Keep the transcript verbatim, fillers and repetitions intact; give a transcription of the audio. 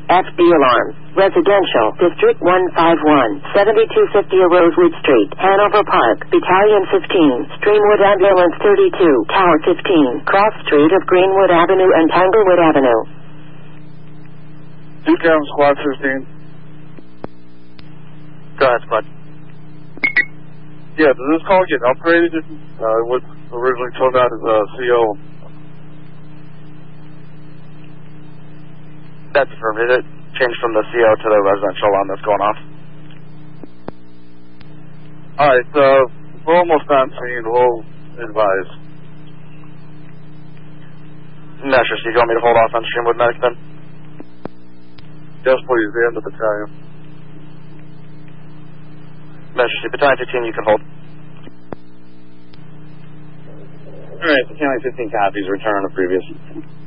F B alarm. Residential, District one five one, seventy-two fifty Rosewood Street, Hanover Park, Battalion fifteen, Streamwood Ambulance thirty-two, Tower fifteen, Cross Street of Greenwood Avenue and Tanglewood Avenue. Two down, Squad fifteen. Go ahead, Squad. Yeah, does this call get upgraded? Uh, it was originally told out as a C O. That's affirmative. It changed from the C O to the residential alarm that's going off. Alright, uh, we're almost on scene. We'll advise. Measure, so you want me to hold off on Streamwood Medic then? Yes, please. The end of the battalion. Measure, see, Battalion fifteen, you can hold. Alright, Battalion fifteen copies. Return on the previous.